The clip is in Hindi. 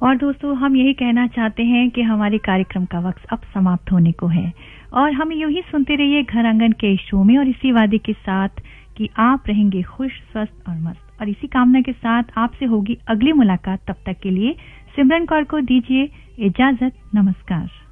और दोस्तों हम यही कहना चाहते हैं कि हमारे कार्यक्रम का वक्त अब समाप्त होने को है और हम यूं ही सुनते रहिए घर आंगन के शो में और इसी वादे के साथ कि आप रहेंगे खुश, स्वस्थ और मस्त। और इसी कामना के साथ आपसे होगी अगली मुलाकात। तब तक के लिए सिमरन कौर को दीजिए इजाजत। नमस्कार।